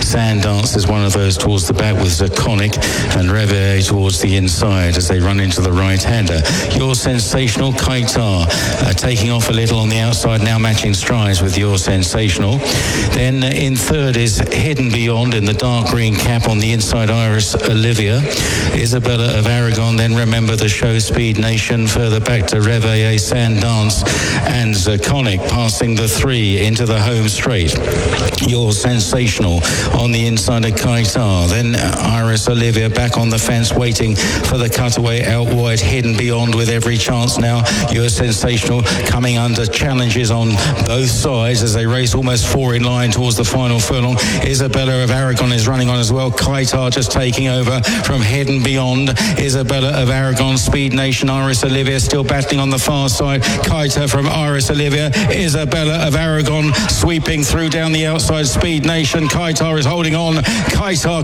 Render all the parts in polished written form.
Sand Dance is one of those towards the back with Zaconic and Reveille towards the inside as they run into the right-hander. Your Sensational, Kaitar taking off a little on the outside, now matching strides with Your Sensational. Then in third is Hidden Beyond in the dark green cap on the inside, Iris Olivia. Isabella of Aragon, then Remember the Show, Speed Nation, further back to Reveille, Sand Dance and Zaconic, passing the three into the home straight. Your Sensational on the inside of Kaitar, then Iris Olivia back on the fence waiting for the cutaway out wide. Hidden Beyond with every chance now. Your Sensational coming under challenges on both sides as they race almost four in line towards the final furlong. Isabella of Aragon is running on as well. Kaitar just taking over from Hidden Beyond. Isabella of Aragon, Speed Nation, Iris Olivia still battling on the far side. Kaitar from Iris Olivia. Isabella of Aragon sweeping through down the outside. Speed Nation. Kaitar is holding on. Kaitar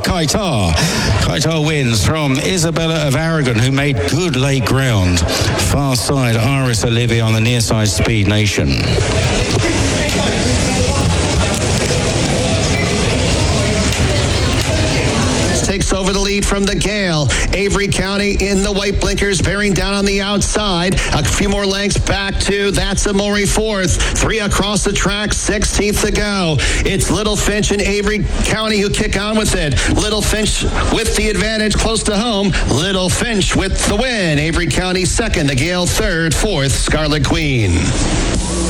wins from Isabella of Aragon, who made good late ground. Far side, Iris Olivia on the near side, Speed Nation. Takes over the lead from the Gale. Avery County in the white blinkers, bearing down on the outside. A few more lengths back to That's Amore fourth. Three across the track, 16th to go. It's Little Finch and Avery County who kick on with it. Little Finch with the advantage close to home. Little Finch with the win. Avery County second, the Gale third, fourth, Scarlet Queen.